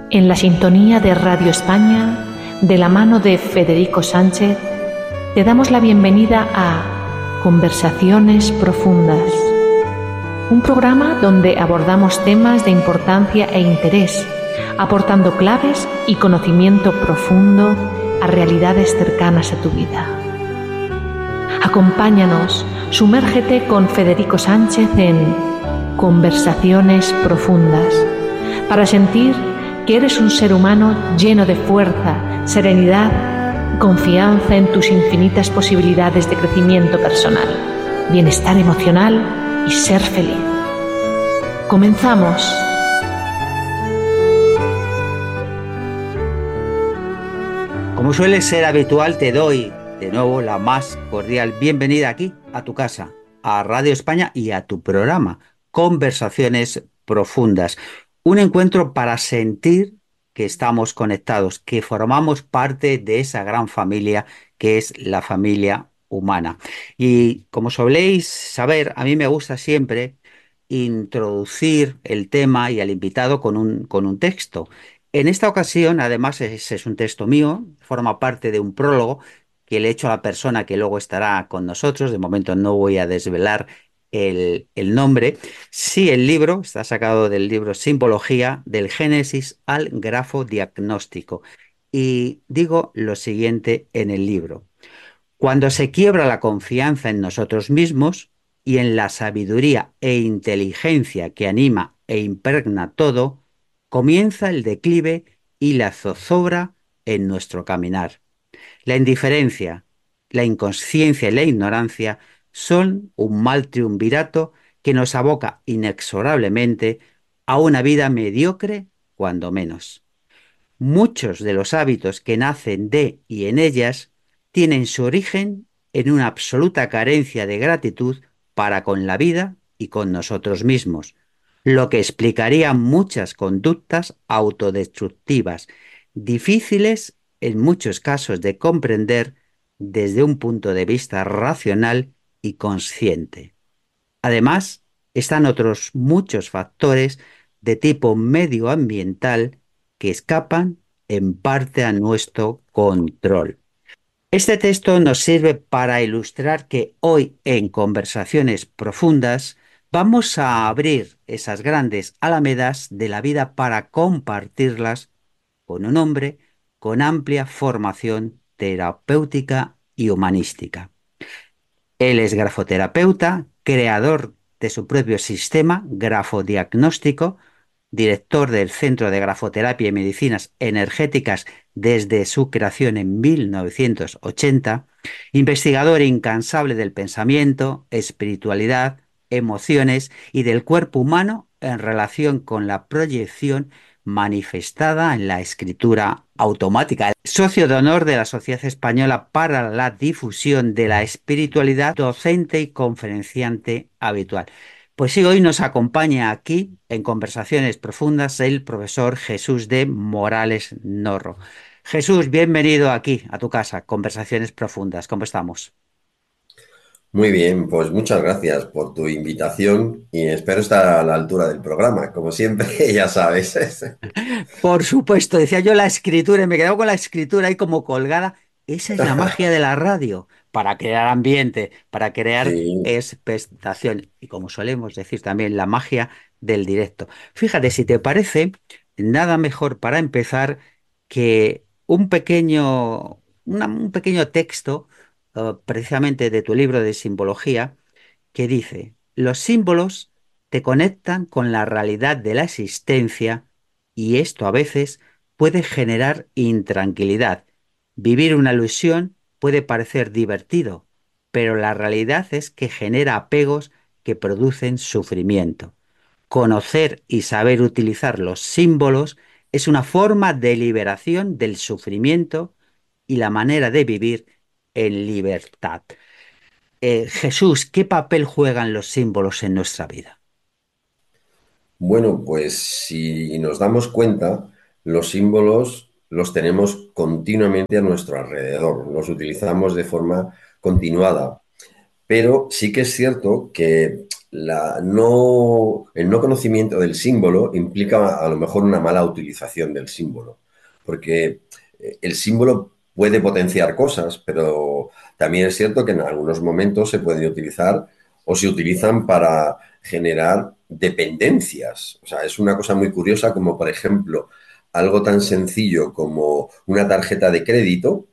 En la sintonía de Radio España, de la mano de Federico Sánchez, te damos la bienvenida a Conversaciones Profundas, un programa donde abordamos temas de importancia e interés, aportando claves y conocimiento profundo a realidades cercanas a tu vida. Acompáñanos, sumérgete con Federico Sánchez en Conversaciones Profundas, para sentir que eres un ser humano lleno de fuerza, serenidad y confianza en tus infinitas posibilidades de crecimiento personal, bienestar emocional y ser feliz. Comenzamos. Como suele ser habitual, te doy de nuevo la más cordial bienvenida aquí, a tu casa, a Radio España y a tu programa, Conversaciones Profundas. Un encuentro para sentir que estamos conectados, que formamos parte de esa gran familia que es la familia humana. Y como soléis saber, a mí me gusta siempre introducir el tema y al invitado con un texto. En esta ocasión, además, ese es un texto mío, forma parte de un prólogo que le he hecho a la persona que luego estará con nosotros. De momento no voy a desvelar el nombre. Sí, el libro está sacado del libro Simbología del Génesis al Grafo Diagnóstico. Y digo lo siguiente en el libro. Cuando se quiebra la confianza en nosotros mismos y en la sabiduría e inteligencia que anima e impregna todo, comienza el declive y la zozobra en nuestro caminar. La indiferencia, la inconsciencia y la ignorancia son un mal triunvirato que nos aboca inexorablemente a una vida mediocre, cuando menos. Muchos de los hábitos que nacen de y en ellas tienen su origen en una absoluta carencia de gratitud para con la vida y con nosotros mismos, lo que explicaría muchas conductas autodestructivas, difíciles en muchos casos de comprender desde un punto de vista racional y consciente. Además, están otros muchos factores de tipo medioambiental que escapan en parte a nuestro control. Este texto nos sirve para ilustrar que hoy en Conversaciones Profundas vamos a abrir esas grandes alamedas de la vida para compartirlas con un hombre con amplia formación terapéutica y humanística. Él es grafoterapeuta, creador de su propio sistema grafodiagnóstico, director del Centro de Grafoterapia y Medicinas Energéticas desde su creación en 1980, investigador incansable del pensamiento, espiritualidad, emociones y del cuerpo humano en relación con la proyección manifestada en la escritura automática. Socio de honor de la Sociedad Española para la Difusión de la Espiritualidad, docente y conferenciante habitual. Pues sí, hoy nos acompaña aquí en Conversaciones Profundas el profesor Jesús de Morales Norro. Jesús, bienvenido aquí a tu casa, Conversaciones Profundas. ¿Cómo estamos? Muy bien, pues muchas gracias por tu invitación y espero estar a la altura del programa, como siempre, ya sabes. Por supuesto, decía yo la escritura y me quedaba con la escritura ahí como colgada. Esa es la magia de la radio, para crear ambiente, para crear Sí, expectación y como solemos decir también, la magia del directo. Fíjate, si te parece, nada mejor para empezar que un pequeño texto, precisamente de tu libro de simbología, que dice, los símbolos te conectan con la realidad de la existencia y esto a veces puede generar intranquilidad. Vivir una ilusión puede parecer divertido, pero la realidad es que genera apegos que producen sufrimiento. Conocer y saber utilizar los símbolos es una forma de liberación del sufrimiento y la manera de vivir en libertad. Jesús, ¿qué papel juegan los símbolos en nuestra vida? bueno, pues si nos damos cuenta, los símbolos los tenemos continuamente a nuestro alrededor, los utilizamos de forma continuada, pero sí que es cierto que el no conocimiento del símbolo implica a lo mejor una mala utilización del símbolo, porque el símbolo puede potenciar cosas, pero también es cierto que en algunos momentos se pueden utilizar o se utilizan para generar dependencias. O sea, es una cosa muy curiosa como, por ejemplo, algo tan sencillo como una tarjeta de crédito,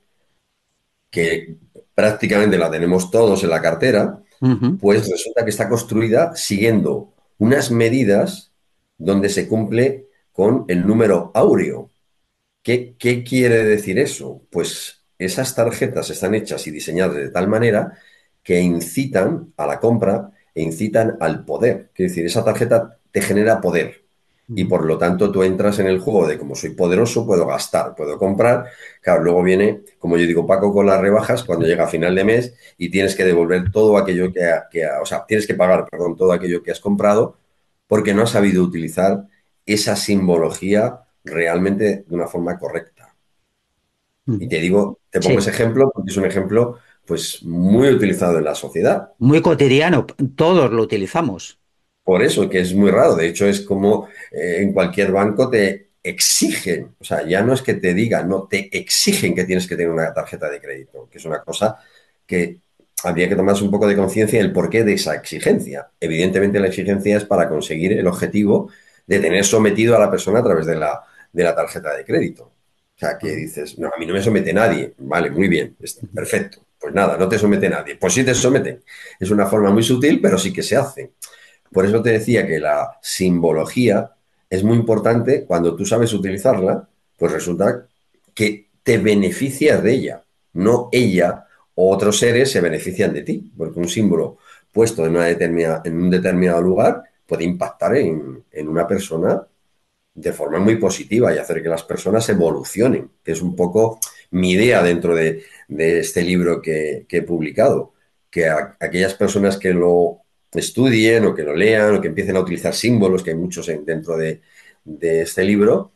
que prácticamente la tenemos todos en la cartera, Ujú. pues resulta que está construida siguiendo unas medidas donde se cumple con el número áureo. ¿Qué quiere decir eso? Pues esas tarjetas están hechas y diseñadas de tal manera que incitan a la compra e incitan al poder. Es decir, esa tarjeta te genera poder y Ujú. por lo tanto tú entras en el juego de como soy poderoso, puedo gastar, puedo comprar. Claro, luego viene, como yo digo, Paco, con las rebajas cuando llega a final de mes y tienes que devolver todo aquello o sea, tienes que pagar, perdón, todo aquello que has comprado porque no has sabido utilizar esa simbología realmente de una forma correcta. Y Ujú. te digo, te pongo ese Sí, ejemplo porque es un ejemplo pues muy utilizado en la sociedad. muy cotidiano, todos lo utilizamos. Por eso, que es muy raro. De hecho, es como en cualquier banco te exigen, o sea, ya no es que te digan, no, te exigen que tienes que tener una tarjeta de crédito, que es una cosa que habría que tomarse un poco de conciencia del porqué de esa exigencia. Evidentemente, la exigencia es para conseguir el objetivo de tener sometido a la persona a través de la tarjeta de crédito. O sea, que Ujú. dices, no, a mí no me somete nadie. Vale, muy bien, Ujú. perfecto. Pues nada, no te somete nadie. Pues sí te someten. Es una forma muy sutil, pero sí que se hace. Por eso te decía que la simbología es muy importante cuando tú sabes utilizarla, pues resulta que te beneficias de ella, no ella o otros seres se benefician de ti, porque un símbolo puesto en un determinado lugar puede impactar en una persona de forma muy positiva y hacer que las personas evolucionen, que es un poco mi idea dentro de este libro que he publicado, que aquellas personas que lo estudien o que lo lean o que empiecen a utilizar símbolos, que hay muchos dentro de este libro,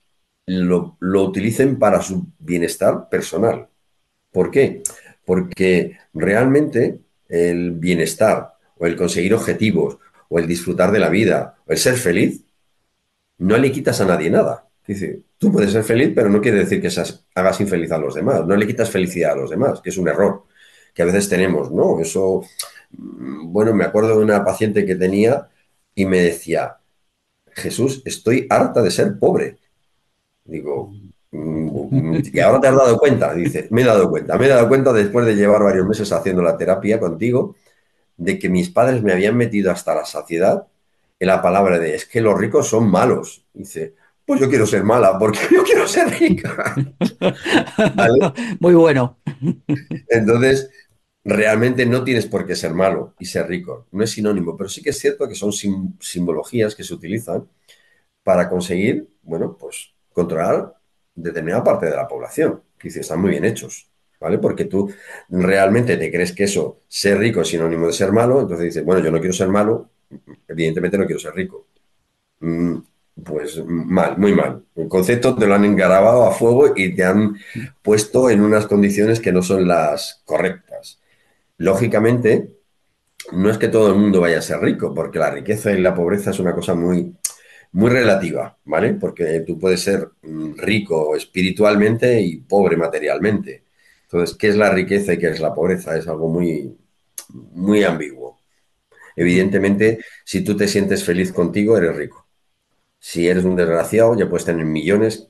lo utilicen para su bienestar personal. ¿Por qué? Porque realmente el bienestar o el conseguir objetivos o el disfrutar de la vida o el ser feliz no le quitas a nadie nada. Dice, tú puedes ser feliz, pero no quiere decir que hagas infeliz a los demás. No le quitas felicidad a los demás, que es un error que a veces tenemos, ¿no? Eso, bueno, me acuerdo de una paciente que tenía y me decía, Jesús, estoy harta de ser pobre. Digo, ¿y ahora te has dado cuenta? Dice, me he dado cuenta después de llevar varios meses haciendo la terapia contigo, de que mis padres me habían metido hasta la saciedad en la palabra de es que los ricos son malos. Dice, pues yo quiero ser mala porque yo quiero ser rica. ¿Vale? Muy bueno. Entonces, realmente no tienes por qué ser malo y ser rico. No es sinónimo, pero sí que es cierto que son simbologías que se utilizan para conseguir, bueno, pues controlar determinada parte de la población, que dice, están muy bien hechos, ¿vale? Porque tú realmente te crees que eso, ser rico es sinónimo de ser malo, entonces dices, bueno, yo no quiero ser malo, evidentemente no quiero ser rico. Mm, Pues mal, muy mal. El concepto te lo han engarabado a fuego y te han puesto en unas condiciones que no son las correctas. Lógicamente, no es que todo el mundo vaya a ser rico, porque la riqueza y la pobreza es una cosa muy relativa, ¿vale? Porque tú puedes ser rico espiritualmente y pobre materialmente. Entonces, ¿qué es la riqueza y qué es la pobreza? Es algo muy ambiguo. Ujú. Evidentemente, si tú te sientes feliz contigo, eres rico. Si eres un desgraciado, ya puedes tener millones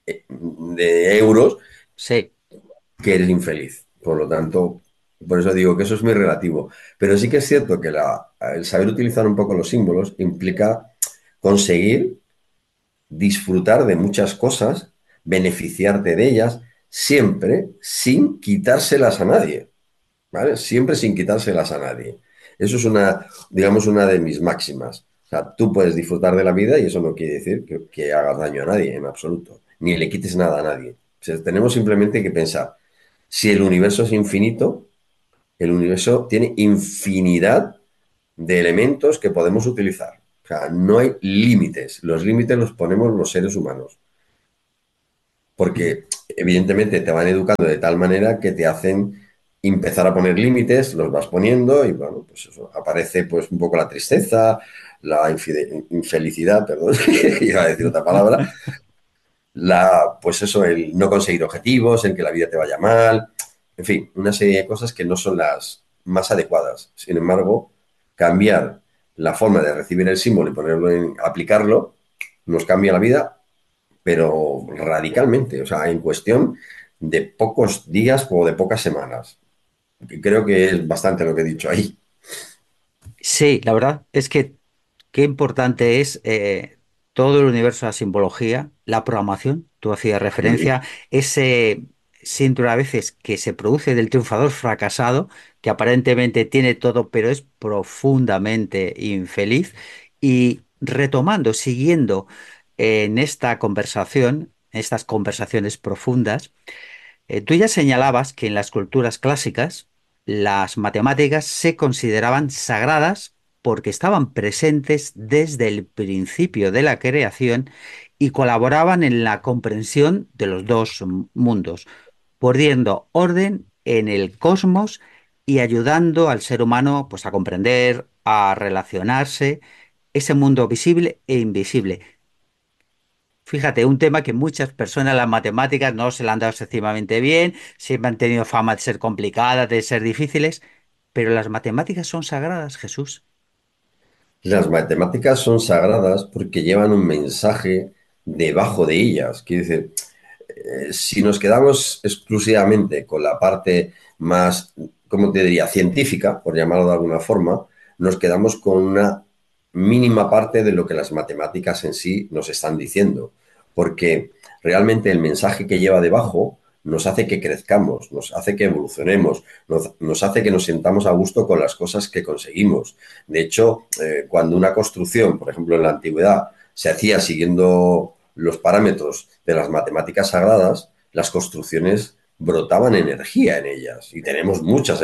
de euros Sí. que eres infeliz. Por lo tanto, por eso digo que eso es muy relativo. Pero sí que es cierto que el saber utilizar un poco los símbolos implica conseguir disfrutar de muchas cosas, beneficiarte de ellas, siempre sin quitárselas a nadie, ¿vale? Siempre sin quitárselas a nadie. Eso es digamos, una de mis máximas. O sea, tú puedes disfrutar de la vida y eso no quiere decir que hagas daño a nadie en absoluto, ni le quites nada a nadie. O sea, tenemos simplemente que pensar, si el universo es infinito, el universo tiene infinidad de elementos que podemos utilizar. O sea, no hay límites. Los límites los ponemos los seres humanos. Ujú. Porque evidentemente te van educando de tal manera que te hacen empezar a poner límites, los vas poniendo y bueno, pues eso, aparece pues un poco la tristeza, la infelicidad, perdón, iba a decir otra palabra, pues eso, el no conseguir objetivos, el que la vida te vaya mal, en fin, una serie de cosas que no son las más adecuadas. Sin embargo, cambiar la forma de recibir el símbolo y aplicarlo, nos cambia la vida, pero radicalmente, o sea, en cuestión de pocos días o de pocas semanas. Creo que es bastante lo que he dicho ahí. Sí, la verdad es que qué importante es todo el universo de la simbología, la programación. Tú hacías Mm. referencia, ese síndrome a veces que se produce del triunfador fracasado, que aparentemente tiene todo, pero es profundamente infeliz. Y retomando, siguiendo en esta conversación, estas conversaciones profundas, tú ya señalabas que en las culturas clásicas las matemáticas se consideraban sagradas porque estaban presentes desde el principio de la creación y colaboraban en la comprensión de los dos mundos, poniendo orden en el cosmos y ayudando al ser humano pues, a comprender, a relacionarse, ese mundo visible e invisible. Fíjate, un tema que muchas personas, las matemáticas, no se le han dado excesivamente bien, siempre han tenido fama de ser complicadas, de ser difíciles, pero las matemáticas son sagradas, Jesús. Las matemáticas son sagradas porque llevan un mensaje debajo de ellas. Quiere decir, si nos quedamos exclusivamente con la parte más, ¿cómo te diría?, científica, por llamarlo de alguna forma, nos quedamos con una mínima parte de lo que las matemáticas en sí nos están diciendo. Porque realmente el mensaje que lleva debajo nos hace que crezcamos, nos hace que evolucionemos, nos hace que nos sentamos a gusto con las cosas que conseguimos. De hecho, cuando una construcción, por ejemplo, en la antigüedad, se hacía siguiendo los parámetros de las matemáticas sagradas, las construcciones brotaban energía en ellas. Y tenemos muchas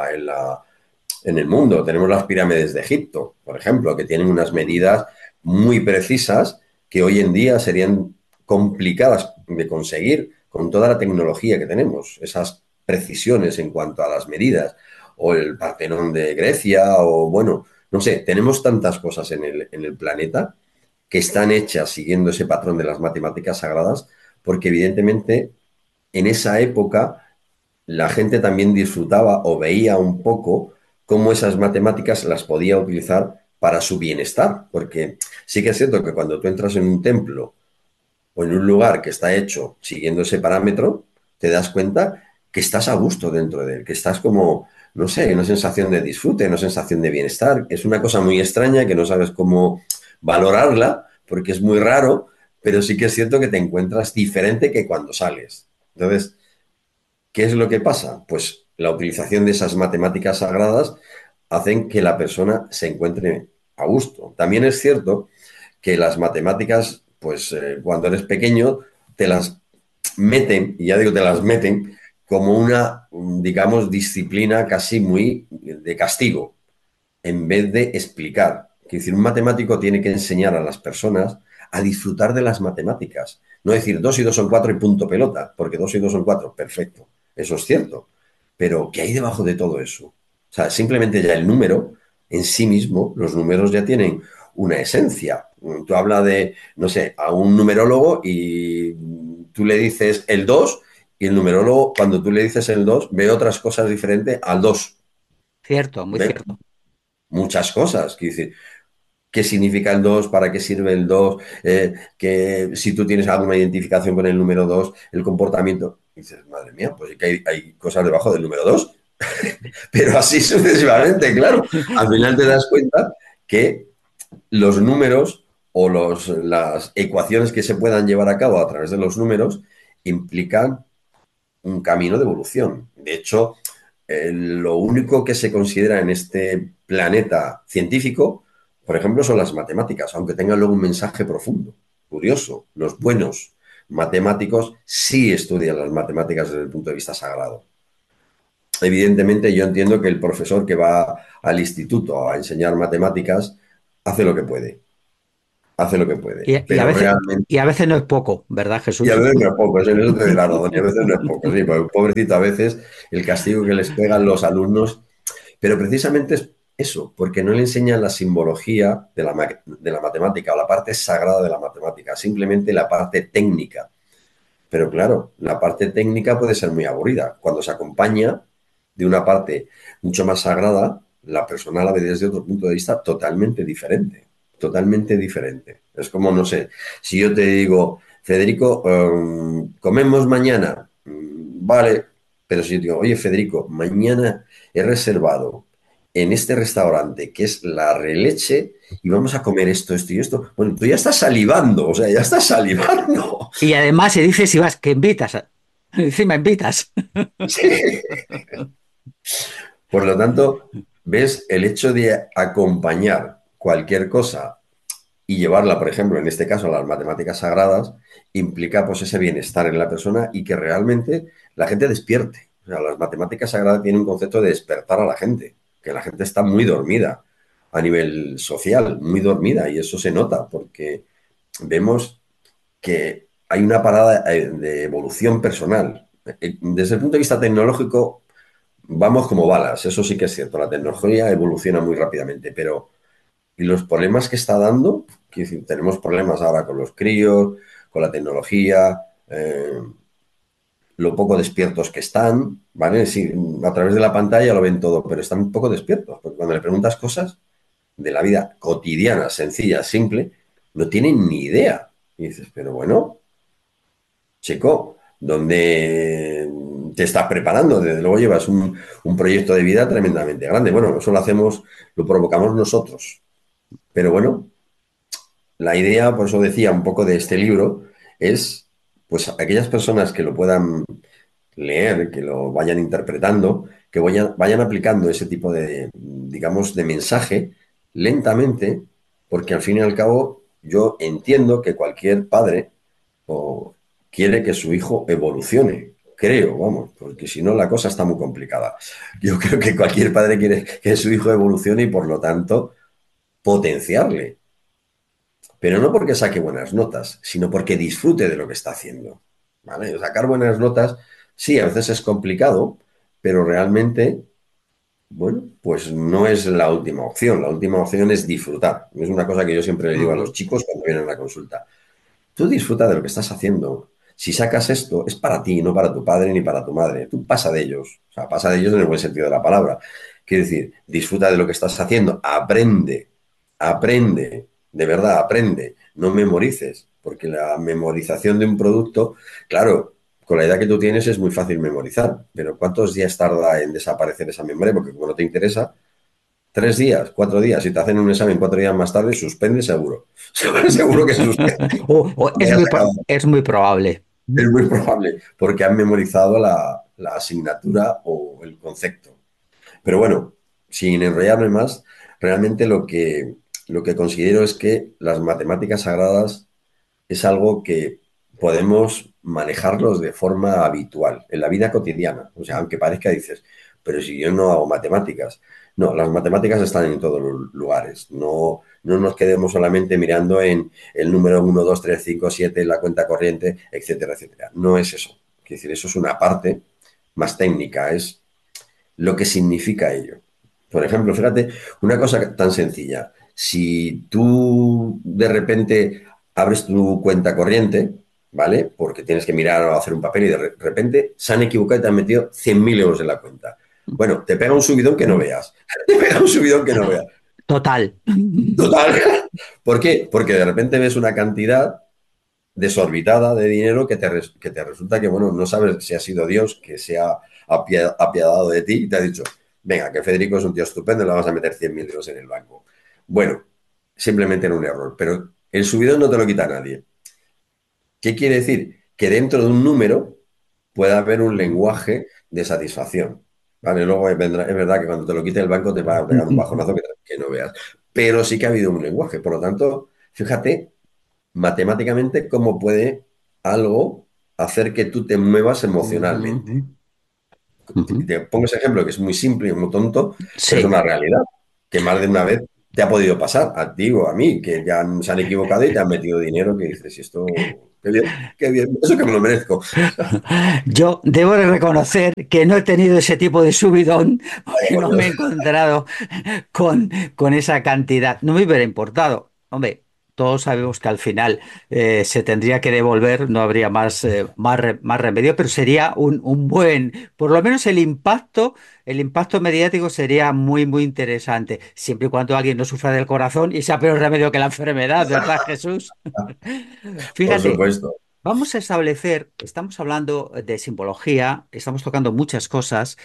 en el mundo. Tenemos las pirámides de Egipto, por ejemplo, que tienen unas medidas muy precisas que hoy en día serían complicadas de conseguir con toda la tecnología que tenemos. Esas precisiones en cuanto a las medidas. O el Partenón de Grecia, o bueno, no sé, tenemos tantas cosas en el planeta que están hechas siguiendo ese patrón de las matemáticas sagradas, porque evidentemente en esa época la gente también disfrutaba o veía un poco cómo esas matemáticas las podía utilizar para su bienestar, porque sí que es cierto que cuando tú entras en un templo o en un lugar que está hecho siguiendo ese parámetro, te das cuenta que estás a gusto dentro de él, que estás como, no sé, una sensación de disfrute, una sensación de bienestar. Es una cosa muy extraña que no sabes cómo valorarla, porque es muy raro, pero sí que es cierto que te encuentras diferente que cuando sales. Entonces, ¿qué es lo que pasa? Pues la utilización de esas matemáticas sagradas hacen que la persona se encuentre a gusto. También es cierto que las matemáticas, pues cuando eres pequeño, te las meten, y ya digo, te las meten como una, digamos, disciplina casi muy de castigo, en vez de explicar. Es decir, un matemático tiene que enseñar a las personas a disfrutar de las matemáticas. No decir 2 y 2 son 4 y punto pelota, porque 2 y 2 son 4, perfecto. Eso es cierto. Pero, ¿qué hay debajo de todo eso? O sea, simplemente ya el número en sí mismo, los números ya tienen una esencia. Tú hablas de, no sé, a un numerólogo y tú le dices el 2 y el numerólogo, cuando tú le dices el 2 ve otras cosas diferentes al 2. Cierto, muy Ve cierto. muchas cosas. Que dice, ¿qué significa el 2? ¿Para qué sirve el 2? Que si tú tienes alguna identificación con el número 2, el comportamiento. Y dices, madre mía, pues sí que hay cosas debajo del número 2. Pero así sucesivamente, claro. Al final te das cuenta que los números o las ecuaciones que se puedan llevar a cabo a través de los números implican un camino de evolución. De hecho, lo único que se considera en este planeta científico, por ejemplo, son las matemáticas, aunque tengan luego un mensaje profundo. Curioso, los buenos matemáticos sí estudian las matemáticas desde el punto de vista sagrado. Evidentemente, yo entiendo que el profesor que va al instituto a enseñar matemáticas hace lo que puede. hace lo que puede. Y Pero realmente, y a veces no es poco, ¿verdad, y a Jesús? veces no es poco, en eso te doy la razón, y a veces no es poco, sí, porque pobrecito, a veces el castigo que les pegan los alumnos, pero precisamente es eso, porque no le enseñan la simbología de la matemática o la parte sagrada de la matemática, simplemente la parte técnica. Pero claro, la parte técnica puede ser muy aburrida. Cuando se acompaña de una parte mucho más sagrada, la persona la ve desde otro punto de vista totalmente diferente. Totalmente diferente. Es como, no sé, si yo te digo, Federico, comemos mañana. Vale, pero si yo te digo, oye, Federico, mañana he reservado en este restaurante que es La Releche y vamos a comer esto, esto y esto. Bueno, tú ya estás salivando, o sea, ya estás salivando. Y además se dice si vas, que invitas. Encima invitas. Sí. Por lo tanto, ves el hecho de acompañar cualquier cosa y llevarla, por ejemplo, en este caso a las matemáticas sagradas, implica pues ese bienestar en la persona y que realmente la gente despierte. O sea, las matemáticas sagradas tienen un concepto de despertar a la gente, que la gente está muy dormida a nivel social, muy dormida, y eso se nota porque vemos que hay una parada de evolución personal. Desde el punto de vista tecnológico, vamos como balas, eso sí que es cierto. La tecnología evoluciona muy rápidamente, pero ¿y los problemas que está dando? Quiero decir, tenemos problemas ahora con los críos, con la tecnología, lo poco despiertos que están, ¿vale? Sí, a través de la pantalla lo ven todo, pero están un poco despiertos, porque cuando le preguntas cosas de la vida cotidiana, sencilla, simple, no tienen ni idea. Y dices, pero bueno, chico, ¿dónde te estás preparando? Desde luego llevas un proyecto de vida tremendamente grande. Bueno, eso lo hacemos, lo provocamos nosotros. Pero bueno, la idea, por eso decía un poco de este libro, es pues aquellas personas que lo puedan leer, que lo vayan interpretando, que vayan aplicando ese tipo de, digamos, de mensaje lentamente, porque al fin y al cabo yo entiendo que cualquier padre o quiere que su hijo evolucione. Creo, vamos, porque si no la cosa está muy complicada. Yo creo que cualquier padre quiere que su hijo evolucione y por lo tanto potenciarle, pero no porque saque buenas notas, sino porque disfrute de lo que está haciendo. ¿Vale? Sacar buenas notas, sí, a veces es complicado, pero realmente, bueno, pues no es la última opción. La última opción es disfrutar. Es una cosa que yo siempre le digo a los Ujú. chicos cuando vienen a la consulta. Tú disfruta de lo que estás haciendo. Si sacas esto, es para ti, no para tu padre ni para tu madre. Tú pasa de ellos. O sea, pasa de ellos en el buen sentido de la palabra. Quiero decir, disfruta de lo que estás haciendo. Aprende. Aprende. De verdad, aprende. No memorices. Porque la memorización de un producto, claro, con la edad que tú tienes es muy fácil memorizar. Pero ¿cuántos días tarda en desaparecer esa memoria? Porque como no te interesa, 3 días, 4 días. Si te hacen un examen 4 días más tarde, suspende seguro. Seguro que suspende. Ya has acabado. Es muy probable. Es muy probable, porque han memorizado la asignatura o el concepto. Pero bueno, sin enrollarme más, realmente lo que considero es que las matemáticas sagradas es algo que podemos manejarlos de forma habitual, en la vida cotidiana. O sea, aunque parezca, dices, pero si yo no hago matemáticas. No, las matemáticas están en todos los lugares. No, no nos quedemos solamente mirando en el número 1, 2, 3, 5, 7, la cuenta corriente, etcétera, etcétera. No es eso. Es decir, eso es una parte más técnica, es lo que significa ello. Por ejemplo, fíjate, una cosa tan sencilla. Si tú de repente abres tu cuenta corriente, ¿vale? Porque tienes que mirar o hacer un papel y de repente se han equivocado y te han metido 100.000 euros en la cuenta. Bueno, te pega un subidón que no veas. Te pega un subidón que no veas. Total. Total. ¿Por qué? Porque de repente ves una cantidad desorbitada de dinero que te resulta que, bueno, no sabes si ha sido Dios que se ha apiadado de ti y te ha dicho, venga, que Federico es un tío estupendo, le vamos a meter 100.000 euros en el banco. Bueno, simplemente era un error, pero el subidón no te lo quita nadie. ¿Qué quiere decir? Que dentro de un número puede haber un lenguaje de satisfacción. ¿Vale? Luego es verdad que cuando te lo quite el banco te va a pegar un bajonazo que no veas. Pero sí que ha habido un lenguaje. Por lo tanto, fíjate matemáticamente cómo puede algo hacer que tú te muevas emocionalmente. Ujú. Te pongo ese ejemplo que es muy simple y muy tonto, pero es Sí. una realidad, que más de una vez. te ha podido pasar a ti o a mí, que ya se han equivocado y te han metido dinero que dices, y esto, qué bien, eso que me lo merezco. Yo debo de reconocer que no he tenido ese tipo de subidón Vaya porque por no me he Dios. encontrado con, con esa cantidad. No me hubiera importado. Hombre, todos sabemos que al final se tendría que devolver, no habría más remedio, pero sería un buen, por lo menos el impacto mediático sería muy interesante, siempre y cuando alguien no sufra del corazón y sea peor remedio que la enfermedad, ¿verdad, Jesús? Por Fíjate. supuesto. Vamos a establecer, estamos hablando de simbología, estamos tocando muchas cosas,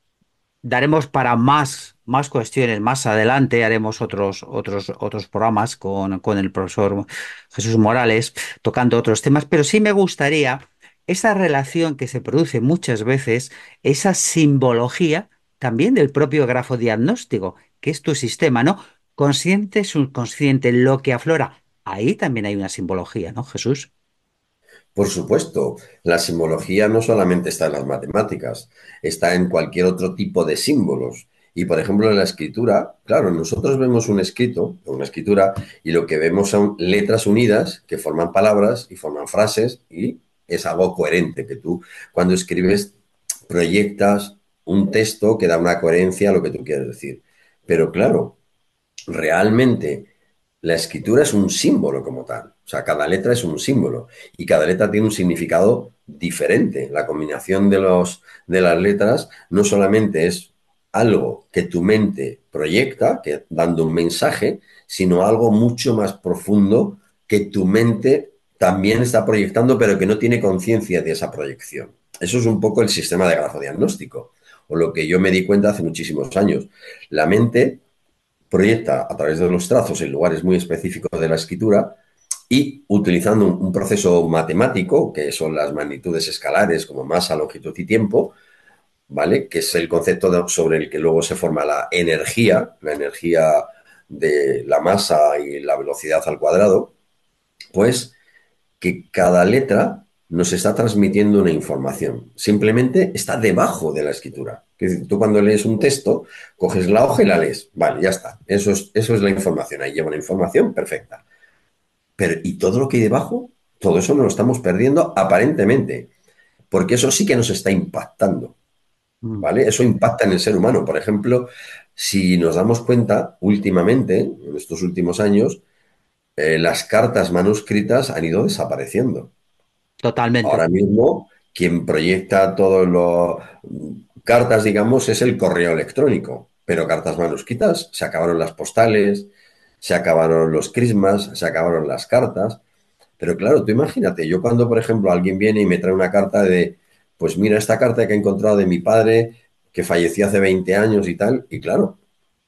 daremos para más cuestiones más adelante, haremos otros programas con el profesor Jesús Morales, tocando otros temas, pero sí me gustaría esa relación que se produce muchas veces, esa simbología también del propio grafo diagnóstico, que es tu sistema, ¿no? Consciente, subconsciente, lo que aflora. Ahí también hay una simbología, ¿no, Jesús? Por supuesto, la simbología no solamente está en las matemáticas, está en cualquier otro tipo de símbolos. Y por ejemplo, en la escritura, claro, nosotros vemos un escrito, una escritura, y lo que vemos son letras unidas que forman palabras y forman frases y es algo coherente, que tú cuando escribes proyectas un texto que da una coherencia a lo que tú quieres decir. Pero claro, realmente la escritura es un símbolo como tal. O sea, cada letra es un símbolo y cada letra tiene un significado diferente. La combinación de las letras no solamente es algo que tu mente proyecta, que dando un mensaje, sino algo mucho más profundo que tu mente también está proyectando, pero que no tiene conciencia de esa proyección. Eso es un poco el sistema de grafodiagnóstico, o lo que yo me di cuenta hace muchísimos años. La mente proyecta a través de los trazos en lugares muy específicos de la escritura y utilizando un proceso matemático, que son las magnitudes escalares como masa, longitud y tiempo, ¿vale? Que es el concepto sobre el que luego se forma la energía de la masa y la velocidad al cuadrado, pues que cada letra nos está transmitiendo una información. Simplemente está debajo de la escritura. Es decir, tú cuando lees un texto, coges la hoja y la lees. Vale, ya está. Eso es la información. Ahí lleva una información perfecta. Pero, ¿y todo lo que hay debajo? Todo eso nos lo estamos perdiendo aparentemente, porque eso sí que nos está impactando, Mm. ¿vale? Eso impacta en el ser humano. Por ejemplo, si nos damos cuenta, últimamente, en estos últimos años, las cartas manuscritas han ido desapareciendo. Totalmente. Ahora mismo, quien proyecta todas las cartas, digamos, es el correo electrónico, pero cartas manuscritas, se acabaron las postales, se acabaron los crismas, se acabaron las cartas. Pero claro, tú imagínate, yo cuando, por ejemplo, alguien viene y me trae una carta de, pues mira, esta carta que he encontrado de mi padre, que falleció hace 20 años y tal, y claro,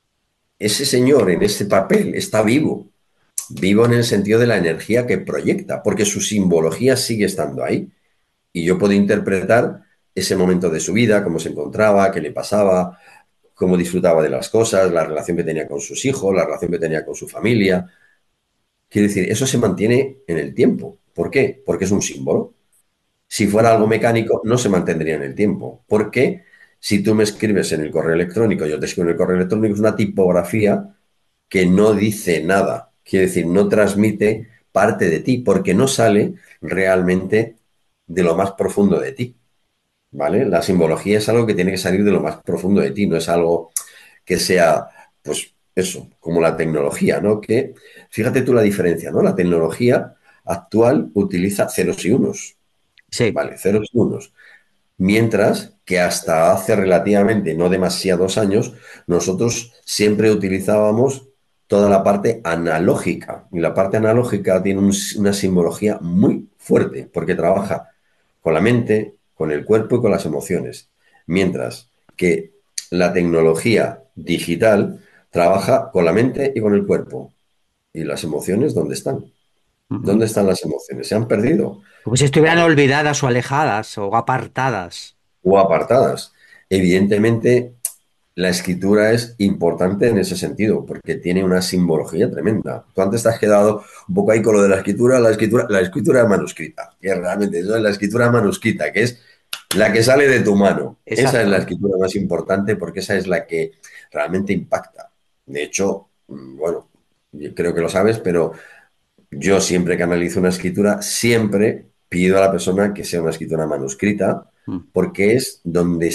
ese señor en ese papel está vivo, vivo en el sentido de la energía que proyecta, porque su simbología sigue estando ahí. Y yo puedo interpretar ese momento de su vida, cómo se encontraba, qué le pasaba, cómo disfrutaba de las cosas, la relación que tenía con sus hijos, la relación que tenía con su familia. Quiero decir, eso se mantiene en el tiempo. ¿Por qué? Porque es un símbolo. Si fuera algo mecánico, no se mantendría en el tiempo. Porque si tú me escribes en el correo electrónico, yo te escribo en el correo electrónico, es una tipografía que no dice nada. Quiere decir, no transmite parte de ti, porque no sale realmente de lo más profundo de ti. ¿Vale? La simbología es algo que tiene que salir de lo más profundo de ti, no es algo que sea, pues eso, como la tecnología, ¿no? Que fíjate tú la diferencia, ¿no? La tecnología actual utiliza ceros y unos, Sí. ¿vale? Ceros y unos. Mientras que hasta hace relativamente no demasiados años, nosotros siempre utilizábamos toda la parte analógica. Y la parte analógica tiene una simbología muy fuerte, porque trabaja con la mente, con el cuerpo y con las emociones. Mientras que la tecnología digital trabaja con la mente y con el cuerpo. ¿Y las emociones dónde están? Ujú. ¿Dónde están las emociones? ¿Se han perdido? Como si estuvieran Vale, olvidadas o alejadas o apartadas. o apartadas. Evidentemente, la escritura es importante en ese sentido, porque tiene una simbología tremenda. Tú antes te has quedado un poco ahí con lo de la escritura manuscrita, que realmente eso es la escritura manuscrita, que es la que sale de tu mano. Esa es la Exacto. escritura más importante porque esa es la que realmente impacta. De hecho, bueno, yo creo que lo sabes, pero yo siempre que analizo una escritura, siempre pido a la persona que sea una escritura manuscrita, porque es donde